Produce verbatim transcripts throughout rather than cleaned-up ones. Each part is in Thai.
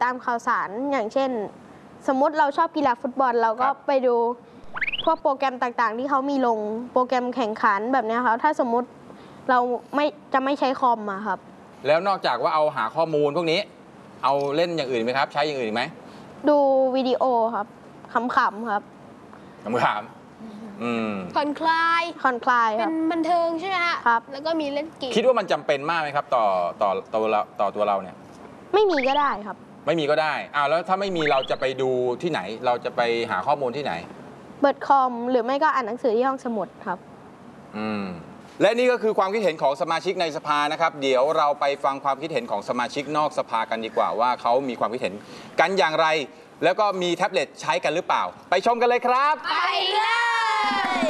ามข่าวสารอย่างเช่นสมมุติเราชอบกีฬาฟุตบอลเราก็ไปดูพวกโปรแกรมต่างๆที่เขามีลงโปรแกรมแข่งขันแบบนี้ครับถ้าสมมุติเราไม่จะไม่ใช้คอมอะครับแล้วนอกจากว่าเอาหาข้อมูลพวกนี้เอาเล่นอย่างอื่นไหมครับใช้อย่างอื่นไหมดูวิดีโอครับขำๆครับขำๆผ่อนคลายผ่อนคลายเป็นบันเทิงใช่ไหมฮะครับแล้วก็มีเล่นเกมคิดว่ามันจำเป็นมากไหมครับต่อต่อตัวเราต่อตัวเราเนี่ยไม่มีก็ได้ครับไม่มีก็ได้อ้าวแล้วถ้าไม่มีเราจะไปดูที่ไหนเราจะไปหาข้อมูลที่ไหนเปิดคอมหรือไม่ก็อ่านหนังสือที่ห้องสมุดครับอืมและนี่ก็คือความคิดเห็นของสมาชิกในสภานะครับเดี๋ยวเราไปฟังความคิดเห็นของสมาชิกนอกสภากันดีกว่าว่าเขามีความคิดเห็นกันอย่างไรแล้วก็มีแท็บเล็ตใช้กันหรือเปล่าไปชมกันเลยครับไปเลย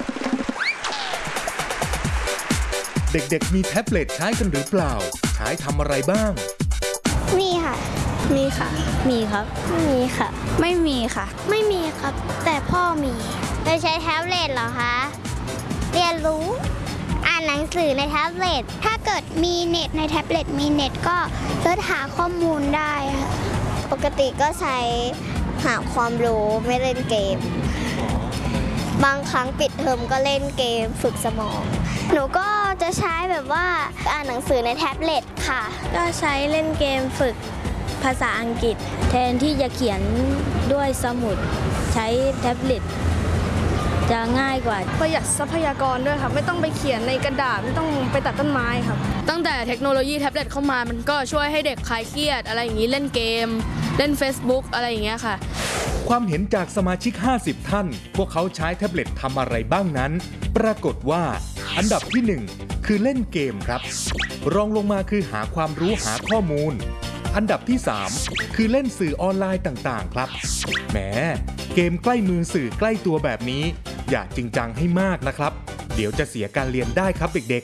เด็กๆมีแท็บเล็ตใช้กันหรือเปล่าใช้ทำอะไรบ้างมีค่ะมีค่ะมีครับไม่มีค่ะไม่มีค่ะไม่มีครับแต่พ่อมีโดยใช้แท็บเล็ตเหรอคะเรียนรู้อ่านหนังสือในแท็บเล็ตถ้าเกิดมีเน็ตในแท็บเล็ตมีเน็ตก็เสิร์ชหาข้อมูลได้ค่ะปกติก็ใช้หาความรู้ไม่เล่นเกมบางครั้งปิดเทอมก็เล่นเกมฝึกสมองหนูก็จะใช้แบบว่าอ่านหนังสือในแท็บเล็ตค่ะก็ใช้เล่นเกมฝึกภาษาอังกฤษแทนที่จะเขียนด้วยสมุดใช้แท็บเล็ตจะง่ายกว่าประหยัดทรัพยากรด้วยครับไม่ต้องไปเขียนในกระดาษไม่ต้องไปตัดต้นไม้ครับตั้งแต่เทคโนโลยีแท็บเล็ตเข้ามามันก็ช่วยให้เด็กคลายเครียดอะไรอย่างนี้เล่นเกมเล่น Facebook อะไรอย่างเงี้ยค่ะความเห็นจากสมาชิกห้าสิบท่านพวกเขาใช้แท็บเล็ตทำอะไรบ้างนั้นปรากฏว่าอันดับที่หนึ่งคือเล่นเกมครับรองลงมาคือหาความรู้หาข้อมูลอันดับที่สามคือเล่นสื่อออนไลน์ต่างๆครับแหมเกมใกล้มือสื่อใกล้ตัวแบบนี้อย่าจริงจังให้มากนะครับเดี๋ยวจะเสียการเรียนได้ครับเด็ก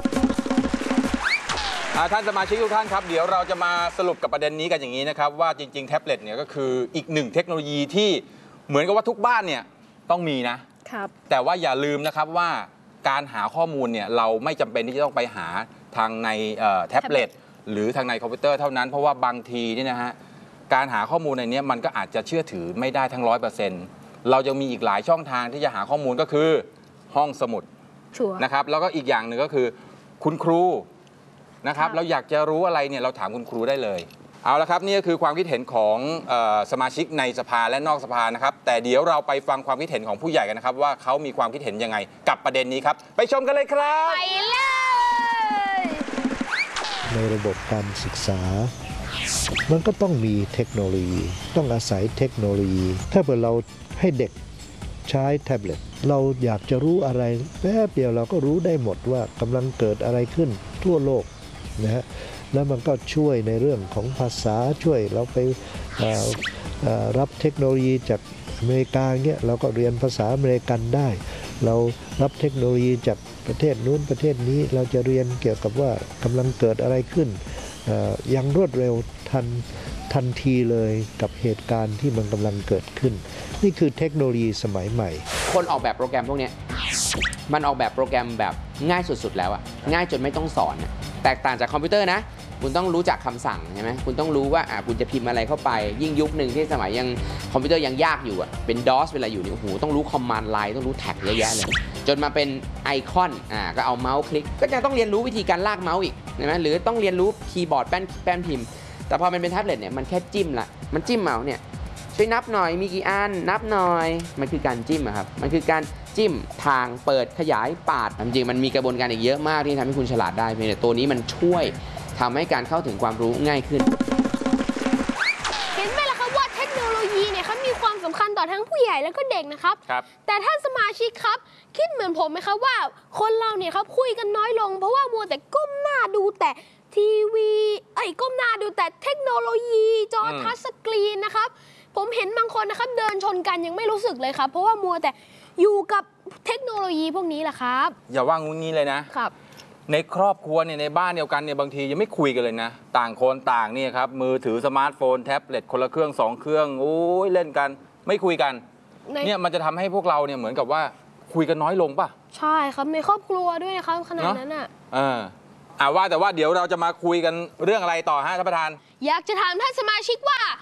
ๆท่านสมาชิกทุกท่านครับเดี๋ยวเราจะมาสรุปกับประเด็นนี้กันอย่างนี้นะครับว่าจริงๆแท็บเล็ตเนี่ยก็คืออีกหนึ่งเทคโนโลยีที่เหมือนกับว่าทุกบ้านเนี่ยต้องมีนะครับแต่ว่าอย่าลืมนะครับว่าการหาข้อมูลเนี่ยเราไม่จำเป็นที่จะต้องไปหาทางในแท็บเล็ตหรือทางในคอมพิวเตอร์เท่านั้นเพราะว่าบางทีนี่นะฮะการหาข้อมูลในนี้มันก็อาจจะเชื่อถือไม่ได้ทั้งร้อยเปอร์เซ็นต์เรายังมีอีกหลายช่องทางที่จะหาข้อมูลก็คือห้องสมุดนะครับแล้วก็อีกอย่างหนึ่งก็คือคุณครูนะครับเราอยากจะรู้อะไรเนี่ยเราถามคุณครูได้เลยเอาละครับนี่ก็คือความคิดเห็นของเอ่อสมาชิกในสภาและนอกสภานะครับแต่เดี๋ยวเราไปฟังความคิดเห็นของผู้ใหญ่กันนะครับว่าเขามีความคิดเห็นยังไงกับประเด็นนี้ครับไปชมกันเลยครับไปเลยในระบบการศึกษามันก็ต้องมีเทคโนโลยีต้องอาศัยเทคโนโลยีถ้าเกิดเราให้เด็กใช้แท็บเล็ตเราอยากจะรู้อะไรแป๊บเดียวเราก็รู้ได้หมดว่ากำลังเกิดอะไรขึ้นทั่วโลกนะฮะแล้วมันก็ช่วยในเรื่องของภาษาช่วยเราไปรับเทคโนโลยีจากอเมริกาเงี้ยเราก็เรียนภาษาอเมริกันได้เรารับเทคโนโลยีจากประเทศนู้นประเทศนี้เราจะเรียนเกี่ยวกับว่ากำลังเกิดอะไรขึ้นอย่างรวดเร็วทันทันทีเลยกับเหตุการณ์ที่มันกำลังเกิดขึ้นนี่คือเทคโนโลยีสมัยใหม่คนออกแบบโปรแกรมพวกนี้มันออกแบบโปรแกรมแบบง่ายสุดๆแล้วอะง่ายจนไม่ต้องสอนแตกต่างจากคอมพิวเตอร์นะคุณต้องรู้จักคำสั่งใช่ไหมคุณต้องรู้ว่าอ่ะคุณจะพิมพ์อะไรเข้าไปยิ่งยุคหนึ่งที่สมัยยังคอมพิวเตอร์ยังยากอยู่อะเป็น ดอส เวลาอยู่เนี่ยโอ้โหต้องรู้คอมมานด์ไลน์ต้องรู้แท็กเยอะแยะเลยจนมาเป็นไอคอนอ่าก็เอาเมาส์คลิกก็ยังต้องเรียนรู้วิธีการลากเมาส์อีกใช่ไหมหรือต้องเรียนรู้คีย์บอร์ดแป้นแป้นพิมพ์แต่พอมันเป็นแท็บเล็ตเนี่ยมันแค่จิ้มละมันจิ้มเมาส์เนี่ยช่วยนับหน่อยมีกี่อันนับหน่อยมันคือการจิ้มครับมันคือการจิ้มทางเปิดขยายปาดจริงๆมันมีกระบวนการอีกเยอะมากที่ทำให้คุณฉลาดได้เพียงแต่ตัวนี้มันช่วยทำให้การเข้าถึงความรู้ง่ายขึ้นเห็นไหมล่ะครับว่าเทคโนโลยีเนี่ยเขามีความสำคัญต่อทั้งผู้ใหญ่แล้วก็เด็กนะครับแต่ท่านสมาชิกครับคิดเหมือนผมไหมครับว่าคนเราเนี่ยครับคุยกันน้อยลงเพราะว่ามัวแต่ก้มหน้าดูแต่ทีวีไอ้ก้มหน้าดูแต่เทคโนโลยีจอทัชสกรีนนะครับผมเห็นบางคนนะครับเดินชนกันยังไม่รู้สึกเลยครับเพราะว่ามัวแต่อยู่กับเทคโนโลยีพวกนี้แหละครับอย่าว่างงุ้งี้เลยนะครับในครอบครัวเนี่ยในบ้านเดียวกันเนี่ยบางทียังไม่คุยกันเลยนะต่างคนต่างเนี่ยครับมือถือสมาร์ทโฟนแท็บเล็ตคนละเครื่องสองเครื่องโอ้ยเล่นกันไม่คุยกันเนี่ยมันจะทำให้พวกเราเนี่ยเหมือนกับว่าคุยกันน้อยลงป่ะใช่ครับในครอบครัวด้วยนะครับขนาดนั้นอ่ะเอออ่าว่าแต่ว่าเดี๋ยวเราจะมาคุยกันเรื่องอะไรต่อฮะท่านประธานอยากจะถามท่านสมาชิกว่า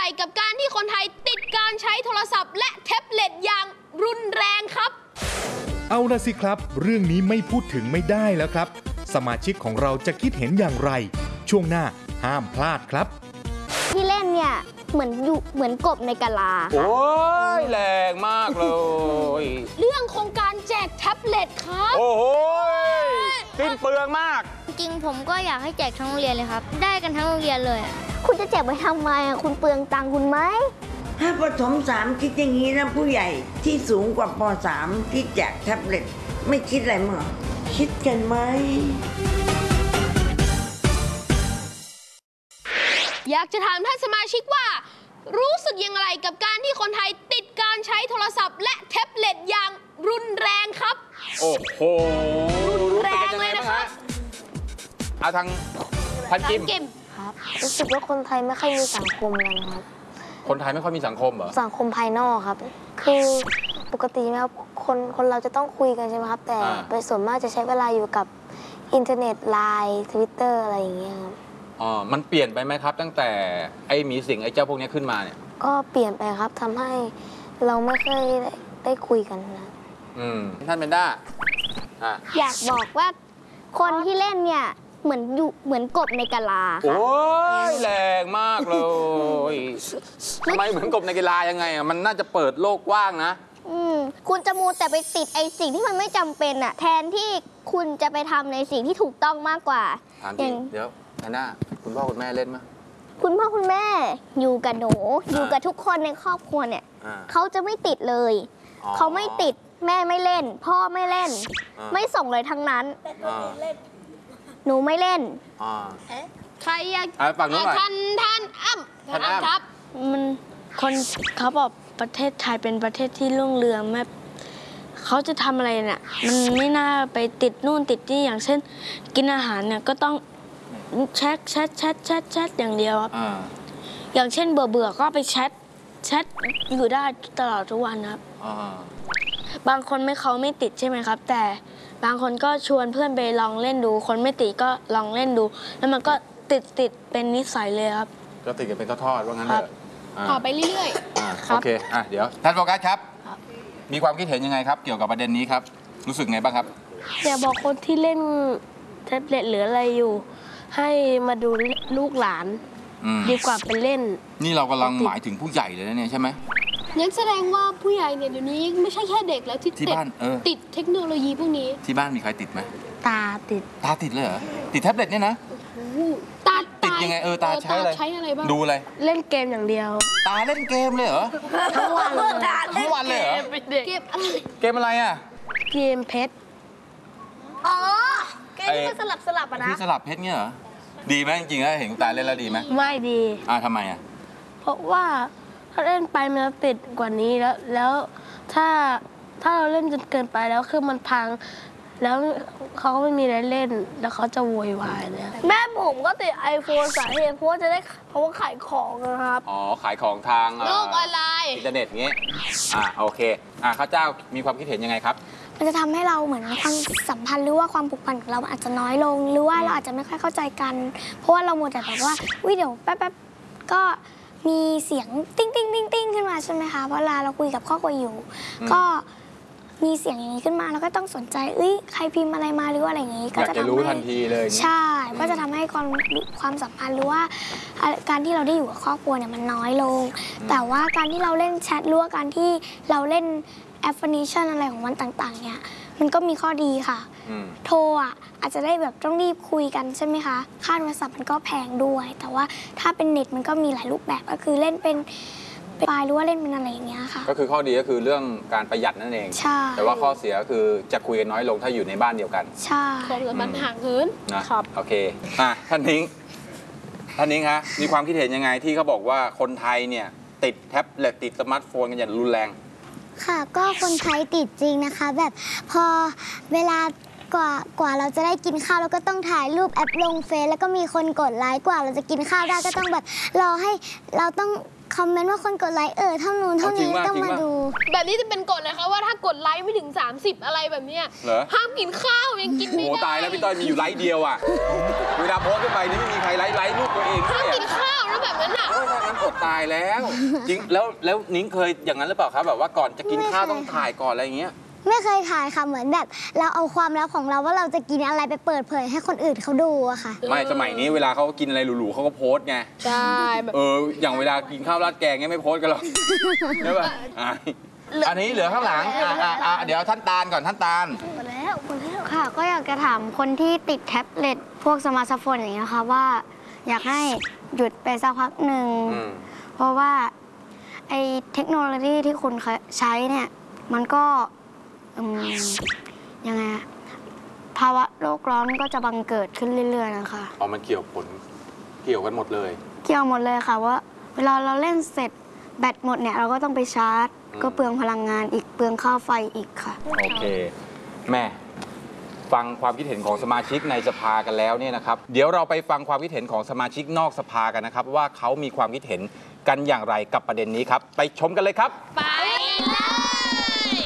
กับการที่คนไทยติดการใช้โทรศัพท์และแท็บเล็ตอย่างรุนแรงครับเอาละสิครับเรื่องนี้ไม่พูดถึงไม่ได้แล้วครับสมาชิกของเราจะคิดเห็นอย่างไรช่วงหน้าห้ามพลาดครับที่เล่นเนี่ยเหมือนอยู่เหมือนกบในกะลาโอ้ยแรงมากเลยเรื่องโครงการแจกแท็บเล็ตครับโอ้โหสิ้นเปลืองมากจริงผมก็อยากให้แจกทั้งโรงเรียนเลยครับได้กันทั้งโรงเรียนเลยคุณจะแจกไปทำไมอ่ะคุณเปลืองตังค์คุณไหมถ้าประถมสามคิดอย่างนี้นะผู้ใหญ่ที่สูงกว่าปสามที่แจกแท็บเล็ตไม่คิดอะไรมั้งเหรอคิดกันไหมอยากจะถามท่านสมาชิกว่า รู้สึกอย่างไรกับการที่คนไทยติดการใช้โทรศัพท์และแท็บเล็ตอย่างรุนแรงครับโอ้โหรุนแรงเลยนะครับเอาทางพันกิมครับรู้สึกว่าคนไทยไม่ค่อยมีสังคมกันครับคนไทยไม่ค่อยมีสังคมเหรอสังคมภายนอกครับ คือปกตินะครับคนคนเราจะต้องคุยกันใช่ไหมครับแต่ไปส่วนมากจะใช้เวลาอยู่กับอินเทอร์เน็ตไลน์ทวิตเตอร์อะไรอย่างเงี้ยครับอ๋อมันเปลี่ยนไปไหมครับ ตั้งแต่ไอ้หมีสิงไอ้เจ้าพวกนี้ขึ้นมาเนี่ยก็เปลี่ยนไปครับทำให้เราไม่เคยได้ได้คุยกันนะอืมท่านเบนด้าอ่ะอยากบอกว่าคนที่เล่นเนี่ยเหมือนอยู่เหมือนกบในกะลาโอ้ยแรงมากเลยทำไมเหมือนกบในกีฬายังไงอ่ะมันน่าจะเปิดโลกกว้างนะอืมคุณจะมูแต่ไปติดไอ้สิ่งที่มันไม่จำเป็นอ่ะแทนที่คุณจะไปทำในสิ่งที่ถูกต้องมากกว่าถามจริงเดี๋ยวแอนนาคุณพ่อคุณแม่เล่นไหมคุณพ่อคุณแม่อยู่กับหนูอยู่กับทุกคนในครอบครัวเนี่ยเขาจะไม่ติดเลยเขาไม่ติดแม่ไม่เล่น พ่อไม่เล่น ไม่ส่งเลยทั้งนั้นหนูไม่เล่นใครอยากฟังหน่อยท่านท่านอ้ำท่านอ้ำครับมันคนเขาบอกประเทศไทยเป็นประเทศที่รุ่งเรืองแม่เขาจะทำอะไรเนี่ยมันไม่น่าไปติดนู่นติดนี่อย่างเช่นกินอาหารเนี่ยก็ต้องแชทแชทแชทแชทแชทอย่างเดียวครับอย่างเช่นเบื่อเบื่อก็ไปแชทแชทอยู่ได้ตลอดทุกวันครับบางคนไม่เขาไม่ติดใช่ไหมครับแต่บางคนก็ชวนเพื่อนไปลองเล่นดูคนไม่ติดก็ลองเล่นดูแล้วมันก็ติดติดเป็นนิสัยเลยครับก็ติดกันเป็นทอดๆว่างั้นเถอะต่อไปเรื่อยๆโอเคอ่ะเดี๋ยวท่านโฟกัสครับมีความคิดเห็นยังไงครับเกี่ยวกับประเด็นนี้ครับรู้สึกไงบ้างครับอยากบอกคนที่เล่นแท็บเล็ตหรืออะไรอยู่ให้มาดูลูกหลานดีกว่าไปเล่นนี่เรากำลังหมายถึงผู้ใหญ่เลยนะเนี่ยใช่ไหมงั้นแสดงว่าผู้ใหญ่เนี่ยเดี๋ยวนี้ไม่ใช่แค่เด็กแล้วที่ติดติดเทคโนโลยีพวกนี้ที่บ้านมีใครติดไหมตาติดตาติดเลยเหรอติดแท็บเล็ตเนี่ยนะตาติดยังไงเออตาใช้อะไรใช้อะไรบ้างดูอะไรเล่นเกมอย่างเดียวตาเล่นเกมเลยเหรอทั้งวันทั้งวันเลยเหรอเกมอะไรเกมอะไรอ่ะเกมเพชรอ๋อเกมที่มันสลับสลับอะนะที่สลับเพชรเนี่ยเหรอดีไหมจริงๆแล้วเห็นตาเล่นแล้วดีไหมไม่ดีอ่าทำไมอ่ะเพราะว่าถ้าเล่นไปมันจะติดกว่านี้แล้วแล้วถ้าถ้าเราเล่นจนเกินไปแล้วคือมันพังแล้วเขาก็ไม่มีอะไรเล่นแล้วเขาจะโวยวายเนี่ยแม่ผมก็ติด ไอโฟน สาเหตุเพราะว่าจะได้เพราะว่าขายของนะครับอ๋อขายของทางโลกออนไลน์อินเทอร์เน็ตเงี้ยอ่าโอเคอ่าข้าเจ้ามีความคิดเห็นยังไงครับมันจะทำให้เราเหมือนความสัมพันธ์หรือว่าความผูกพันของเราอาจจะน้อยลงหรือว่าเราอาจจะไม่ค่อยเข้าใจกันเพราะว่าเราโมแต่แบบว่าวิเดี๋ยวแป๊บๆก็มีเสียงติ้งติ้งติ้งติ้งขึ้นมาใช่ไหมคะเวลาเราคุยกับครอบครัวอยู่ก็มีเสียงอย่างนี้ขึ้นมาเราก็ต้องสนใจเอ้ยใครพิมพ์อะไรมาหรือว่าอะไรอย่างนี้ก็จะรู้ทันทีเลยใช่ก็จะทำให้ความความสัมพันธ์หรือว่าการที่เราได้อยู่กับครอบครัวเนี่ยมันน้อยลงแต่ว่าการที่เราเล่นแชทหรือว่าการที่เราเล่นแอปพลิเคชันอะไรของมันต่างๆเนี่ยมันก็มีข้อดีค่ะโทรอ่ะอาจจะได้แบบต้องรีบคุยกันใช่ไหมคะค่าโทรศัพท์มันก็แพงด้วยแต่ว่าถ้าเป็นเน็ตมันก็มีหลายรูปแบบก็คือเล่นเป็นไฟล์หรือว่าเล่นเป็นอะไรอย่างเงี้ยค่ะก็คือข้อดีก็คือเรื่องการประหยัดนั่นเองใช่แต่ว่าข้อเสียก็คือจะคุยกันน้อยลงถ้าอยู่ในบ้านเดียวกันใช่ความสัมพันธ์ห่างเหินนะครับโอเคอ่ะท่านนิ้งท่านนิ้งคะมีความคิดเห็นยังไงที่เขาบอกว่าคนไทยเนี่ยติดแท็บเล็ตติดสมาร์ทโฟนกันอย่างรุนแรงค่ะก็คนไทยติดจริงนะคะแบบพอเวลากว่ากว่าเราจะได้กินข้าวเราก็ต้องถ่ายรูปแอปลงเฟซแล้วก็มีคนกดไลค์กว่าเราจะกินข้าวได้ก็ต้องแบบรอให้เราต้องคอมเมนต์ว่าคนกดไลค์เออเท่านู้นเท่านี้ต้องมาดูแบบนี้จะเป็นกฎเลยคะว่าถ้ากดไลค์ไม่ถึงสามสิบอะไรแบบเนี้ยห้ามกินข้าวยังกินไม่ได้โอ้ตายแล้วพี่ต้อยมีอยู่ไลค์เดียวอ่ะเวลาโพสต์ไปนี่ไม่มีใครไลค์ไลค์รูปตัวเองห้ามกินข้าวแล้วแบบนั้นอ่ะโอ้ยถ้างั้นอตายแล้วจริงแล้วแล้วนิ้งเคยอย่างนั้นหรือเปล่าครับแบบว่าก่อนจะกินข้าวต้องถ่ายก่อนอะไรอย่างเงี้ยไม่เคยถ่ายค่ะเหมือนแบบเราเอาความลับของเราว่าเราจะกินอะไรไปเปิดเผยให้คนอื่นเขาดูอะค่ะไม่สมัยนี้เวลาเขากินอะไรหรูๆเขาก็โพสต์ไงใช่เอออย่างเวลากินข้าวราดแกงเงี้ยไม่โพสต์กันหรอกใช่ป่ะอันนี้เหลือข้างหลังอ่าเดี๋ยวท่านตาลก่อนท่านตาลหมดแล้วหมดแล้วค่ะก็อยากจะถามคนที่ติดแท็บเล็ตพวกสมาร์ทโฟนอย่างเงี้ยค่ะว่าอยากให้หยุดไปสักพักหนึ่งเพราะว่าไอ้เทคโนโลยีที่คุณใช้เนี่ยมันก็ยังไงภาวะโลกร้อนก็จะบังเกิดขึ้นเรื่อยๆนะคะอ๋อมันเกี่ยวผลเกี่ยวกันหมดเลยเกี่ยวหมดเลยค่ะว่าเวลาเราเล่นเสร็จแบตหมดเนี่ยเราก็ต้องไปชาร์จก็เปลืองพลังงานอีกเปลืองค่าไฟอีกค่ะโอเคแม่ฟังความคิดเห็นของสมาชิกในสภากันแล้วเนี่ยนะครับเดี๋ยวเราไปฟังความคิดเห็นของสมาชิกนอกสภากันนะครับว่าเขามีความคิดเห็นกันอย่างไรกับประเด็นนี้ครับไปชมกันเลยครับไปเลย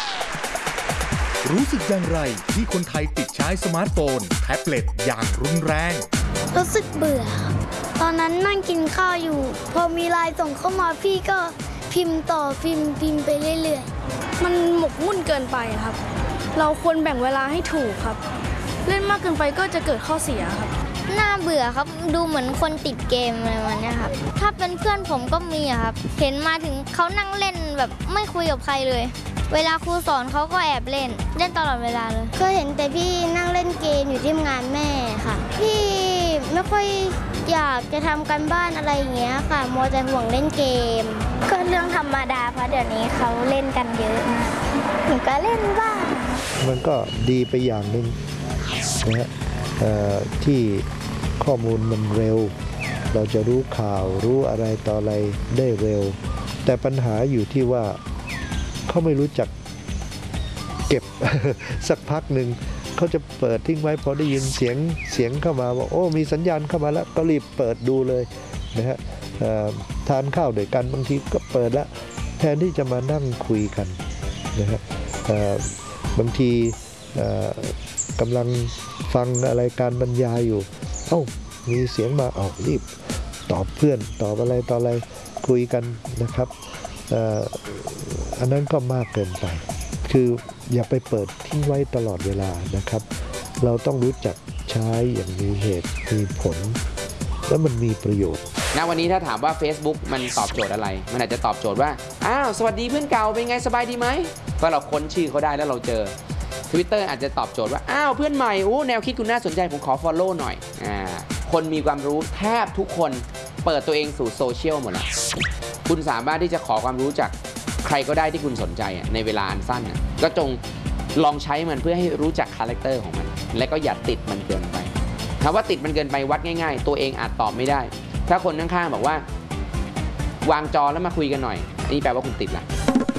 รู้สึกอย่างไรที่คนไทยติดใช้สมาร์ทโฟนแท็บเล็ตอย่างรุนแรงรู้สึกเบื่อตอนนั้นนั่งกินข้าวอยู่พอมีไลน์ส่งเข้ามาพี่ก็พิมพ์ต่อพิมพ์พิมพ์ไปเรื่อยๆมันหมกมุ่นเกินไปครับเราควรแบ่งเวลาให้ถูกครับเล่นมากเกินไปก็จะเกิดข้อเสียครับน่าเบื่อครับดูเหมือนคนติดเกมอะไรประมาณนี้ครับถ้าเป็นเพื่อนผมก็มีครับเห็นมาถึงเขานั่งเล่นแบบไม่คุยกับใครเลยเวลาครูสอนเขาก็แอบเล่นเล่นตลอดเวลาเลยก็เห็นแต่พี่นั่งเล่นเกมอยู่ที่งานแม่ค่ะพี่ไม่ค่อยอยากจะทำการบ้านอะไรอย่างเงี้ยค่ะมัวแต่ห่วงเล่นเกมก็เรื่องธรรมดาเพราะเดี๋ยวนี้เขาเล่นกันเยอะนะหนูก็เล่นบ้างมันก็ดีไปอย่างหนึ่งนะฮะที่ข้อมูลมันเร็วเราจะรู้ข่าวรู้อะไรต่ออะไรได้เร็วแต่ปัญหาอยู่ที่ว่าเขาไม่รู้จักเก็บ สักพักหนึ่งเขาจะเปิดทิ้งไว้พอได้ยินเสียงเสียงเข้ามาว่าโอ้มีสัญญาณเข้ามาแล้วก็รีบเปิดดูเลยนะฮะทานข้าวด้วยกันบางทีก็เปิดแล้วแทนที่จะมานั่งคุยกันนะฮะบางทีกำลังฟังอะไรการบรรยายอยู่เอ้ามีเสียงมาเอารีบตอบเพื่อนตอบอะไรต่ออะไรคุยกันนะครับอันนั้นก็มากเกินไปคืออย่าไปเปิดทิ้งไว้ตลอดเวลานะครับเราต้องรู้จักใช้อย่างมีเหตุมีผลแล้วมันมีประโยชน์ณวันนี้ถ้าถามว่า Facebook มันตอบโจทย์อะไรมันอาจจะตอบโจทย์ว่าอ้าวสวัสดีเพื่อนเก่าเป็นไงสบายดีไหมก็เราค้นชื่อเขาได้แล้วเราเจอ Twitter อาจจะตอบโจทย์ว่าอ้าวเพื่อนใหม่โอ้แนวคิดคุณน่าสนใจผมขอ follow หน่อยอ่าคนมีความรู้แทบทุกคนเปิดตัวเองสู่โซเชียลหมดแล้วคุณสามารถที่จะขอความรู้จากใครก็ได้ที่คุณสนใจในเวลาอันสั้นก็จงลองใช้มันเพื่อให้รู้จักคาแรคเตอร์ของมันและก็อย่าติดมันเกินไปคำว่าติดมันเกินไปวัดง่ายๆตัวเองอาจตอบไม่ได้ถ้าคนข้างๆบอกว่าวางจอแล้วมาคุยกันหน่อยอันนี้แปลว่าคุณติดละ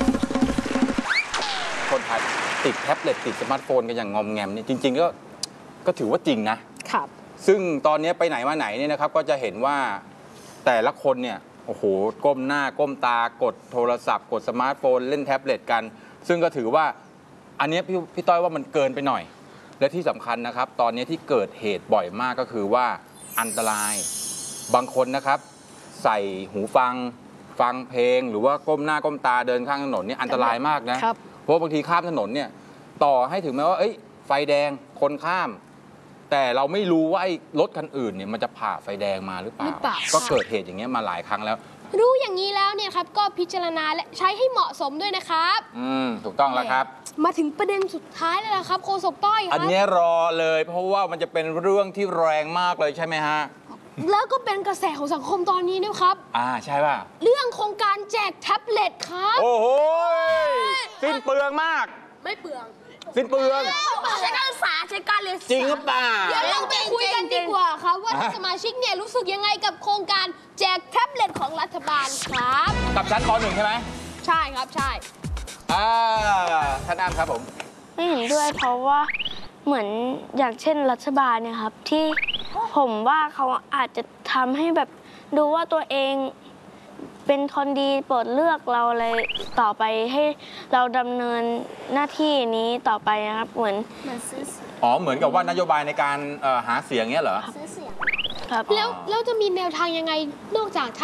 คนไทยติดแท็บเล็ตติดสมาร์ทโฟนกันอย่างงอมแงมนี่จริงๆก็ก็ถือว่าจริงนะครับซึ่งตอนนี้ไปไหนมาไหนเนี่ยนะครับก็จะเห็นว่าแต่ละคนเนี่ยโอ้โหก้มหน้าก้มตากดโทรศัพท์กดสมาร์ทโฟนเล่นแท็บเล็ตกันซึ่งก็ถือว่าอันนี้พี่พี่ต้อยว่ามันเกินไปหน่อยและที่สำคัญนะครับตอนนี้ที่เกิดเหตุบ่อยมากก็คือว่าอันตรายบางคนนะครับใส่หูฟังฟังเพลงหรือว่าก้มหน้าก้มตาเดินข้างถนนนี่อันตรายมากนะเพราะบางทีข้ามถนนเนี่ยต่อให้ถึงแม้ว่าเอ้ยไฟแดงคนข้ามแต่เราไม่รู้ว่าไอ้รถคันอื่นเนี่ยมันจะผ่าไฟแดงมาหรือเปล่าก็เกิดเหตุอย่างเงี้ยมาหลายครั้งแล้วรู้อย่างนี้แล้วเนี่ยครับก็พิจารณาและใช้ให้เหมาะสมด้วยนะครับอืมถูกต้องแล้วครับมาถึงประเด็นสุดท้ายแล้วนะครับโฆษกต้อยครับอันนี้รอเลยเพราะว่ามันจะเป็นเรื่องที่แรงมากเลยใช่ไหมฮะแล้วก็เป็นกระแสของสังคมตอนนี้นะครับอ่าใช่ป่ะเรื่องโครงการแจกแท็บเล็ตครับโอ้โหสิ้นเปลืองมากไม่เปลืองสิ้นเปลืองใช้การศึกษาใช้การเรียนจริงหรือเปล่าเดี๋ยวเราไปคุยกันดีกว่าครับว่าสมาชิกเนี่ยรู้สึกยังไงกับโครงการแจกแท็บเล็ตของรัฐบาลครับกับชั้นป หนึ่งใช่ไหมใช่ครับใช่อ่าท่านอ้ำครับผมไม่เห็นด้วยเพราะว่าเหมือนอย่างเช่นรัฐบาลเนี่ยครับที่ผมว่าเขาอาจจะทำให้แบบดูว่าตัวเองเป็นคนดีโปรดเลือกเราอะไรต่อไปให้เราดำเนินหน้าที่นี้ต่อไปนะครับเหมือนอ๋อเหมือนกับว่านโยบายในการหาเสียงเงี้ยเหรอซื้อเสียงครับแล้วแล้วจะมีแนวทางยังไงนอกจาก